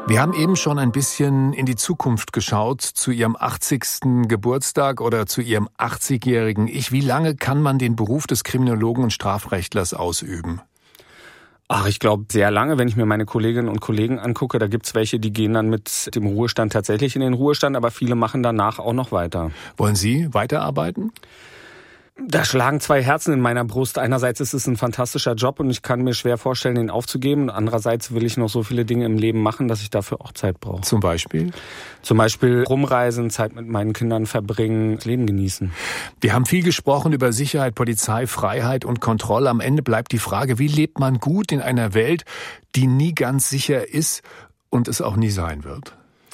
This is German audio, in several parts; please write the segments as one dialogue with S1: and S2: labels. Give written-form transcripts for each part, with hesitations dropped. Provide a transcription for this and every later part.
S1: Wir haben eben schon ein bisschen in die Zukunft geschaut, zu Ihrem 80. Geburtstag oder zu Ihrem 80-jährigen Ich. Wie lange kann man den Beruf des Kriminologen und Strafrechtlers ausüben?
S2: Ich glaube sehr lange, wenn ich mir meine Kolleginnen und Kollegen angucke. Da gibt's welche, die gehen dann mit dem Ruhestand tatsächlich in den Ruhestand, aber viele machen danach auch noch weiter.
S1: Wollen Sie weiterarbeiten?
S2: Da schlagen zwei Herzen in meiner Brust. Einerseits ist es ein fantastischer Job und ich kann mir schwer vorstellen, ihn aufzugeben. Andererseits will ich noch so viele Dinge im Leben machen, dass ich dafür auch Zeit brauche.
S1: Zum Beispiel?
S2: Zum Beispiel rumreisen, Zeit mit meinen Kindern verbringen, das Leben genießen.
S1: Wir haben viel gesprochen über Sicherheit, Polizei, Freiheit und Kontrolle. Am Ende bleibt die Frage, wie lebt man gut in einer Welt, die nie ganz sicher ist und es auch nie sein wird?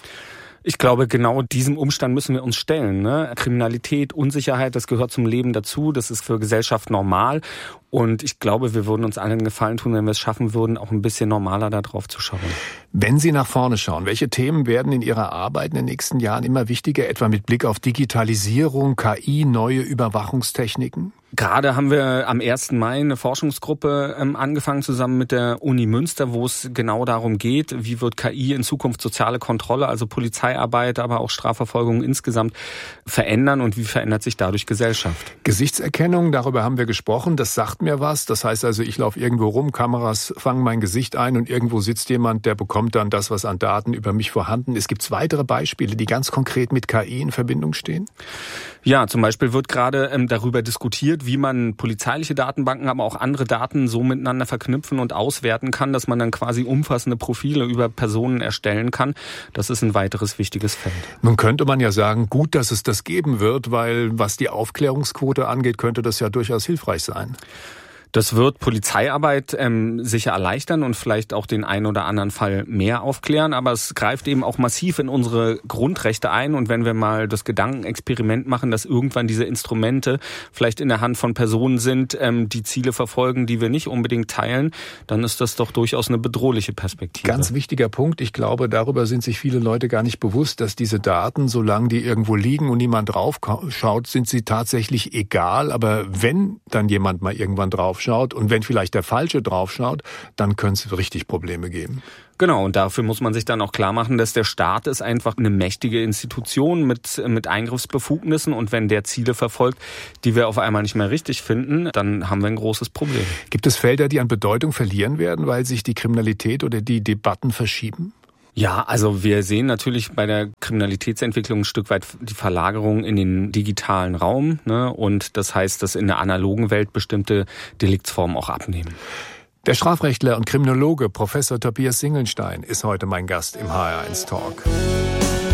S2: Ich glaube, genau diesem Umstand müssen wir uns stellen. Ne? Kriminalität, Unsicherheit, das gehört zum Leben dazu. Das ist für Gesellschaft normal. Und ich glaube, wir würden uns allen einen Gefallen tun, wenn wir es schaffen würden, auch ein bisschen normaler da drauf zu schauen.
S1: Wenn Sie nach vorne schauen, welche Themen werden in Ihrer Arbeit in den nächsten Jahren immer wichtiger, etwa mit Blick auf Digitalisierung, KI, neue Überwachungstechniken?
S2: Gerade haben wir am 1. Mai eine Forschungsgruppe angefangen, zusammen mit der Uni Münster, wo es genau darum geht, wie wird KI in Zukunft soziale Kontrolle, also Polizeiarbeit, aber auch Strafverfolgung insgesamt verändern und wie verändert sich dadurch Gesellschaft?
S1: Gesichtserkennung, darüber haben wir gesprochen, das sagt mir was. Das heißt also, ich laufe irgendwo rum, Kameras fangen mein Gesicht ein und irgendwo sitzt jemand, der bekommt dann das, was an Daten über mich vorhanden ist. Gibt es weitere Beispiele, die ganz konkret mit KI in Verbindung stehen?
S2: Ja, zum Beispiel wird gerade darüber diskutiert, wie man polizeiliche Datenbanken, aber auch andere Daten so miteinander verknüpfen und auswerten kann, dass man dann quasi umfassende Profile über Personen erstellen kann. Das ist ein weiteres wichtiges Feld.
S1: Nun könnte man ja sagen, gut, dass es das geben wird, weil was die Aufklärungsquote angeht, könnte das ja durchaus hilfreich sein.
S2: Das wird Polizeiarbeit sicher erleichtern und vielleicht auch den einen oder anderen Fall mehr aufklären, aber es greift eben auch massiv in unsere Grundrechte ein und wenn wir mal das Gedankenexperiment machen, dass irgendwann diese Instrumente vielleicht in der Hand von Personen sind, die Ziele verfolgen, die wir nicht unbedingt teilen, dann ist das doch durchaus eine bedrohliche Perspektive.
S1: Ganz wichtiger Punkt. Ich glaube, darüber sind sich viele Leute gar nicht bewusst, dass diese Daten, solange die irgendwo liegen und niemand drauf schaut, sind sie tatsächlich egal, aber wenn dann jemand mal irgendwann drauf schaut und wenn vielleicht der Falsche draufschaut, dann können es richtig Probleme geben.
S2: Genau, und dafür muss man sich dann auch klar machen, dass der Staat ist einfach eine mächtige Institution mit Eingriffsbefugnissen und wenn der Ziele verfolgt, die wir auf einmal nicht mehr richtig finden, dann haben wir ein großes Problem.
S1: Gibt es Felder, die an Bedeutung verlieren werden, weil sich die Kriminalität oder die Debatten verschieben?
S2: Ja, also wir sehen natürlich bei der Kriminalitätsentwicklung ein Stück weit die Verlagerung in den digitalen Raum, ne? Und das heißt, dass in der analogen Welt bestimmte Deliktsformen auch abnehmen.
S1: Der Strafrechtler und Kriminologe Professor Tobias Singelstein ist heute mein Gast im HR1 Talk.